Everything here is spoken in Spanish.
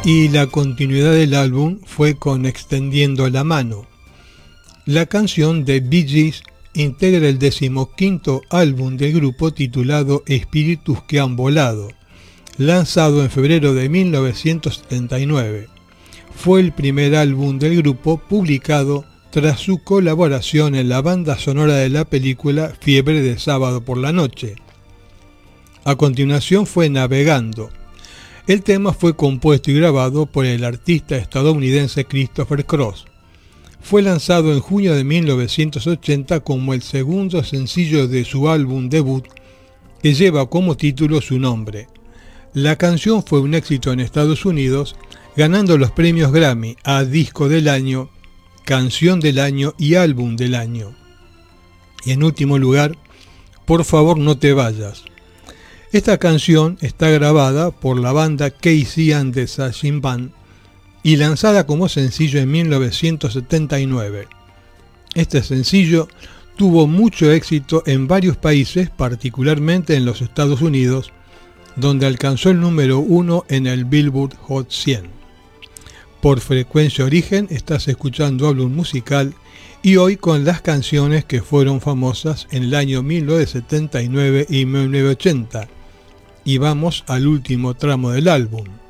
y la continuidad del álbum fue con Extendiendo la mano. La canción de Bee Gees integra el 15º álbum del grupo titulado Espíritus que han volado, lanzado en febrero de 1979. Fue el primer álbum del grupo publicado tras su colaboración en la banda sonora de la película Fiebre de sábado por la noche. A continuación fue Navegando. El tema fue compuesto y grabado por el artista estadounidense Christopher Cross. Fue lanzado en junio de 1980 como el segundo sencillo de su álbum debut, que lleva como título su nombre. La canción fue un éxito en Estados Unidos, ganando los premios Grammy a Disco del Año, Canción del Año y Álbum del Año. Y en último lugar, Por favor no te vayas. Esta canción está grabada por la banda Casey and the Sunshine Band y lanzada como sencillo en 1979. Este sencillo tuvo mucho éxito en varios países, particularmente en los Estados Unidos, donde alcanzó el número 1 en el Billboard Hot 100. Por Frecuencia Origen estás escuchando Álbum Musical y hoy con las canciones que fueron famosas en el año 1979 y 1980. Y vamos al último tramo del álbum.